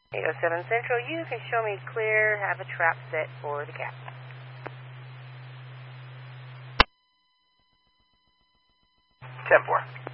807 Central, you can show me clear, have a trap set for the cat. 10-4.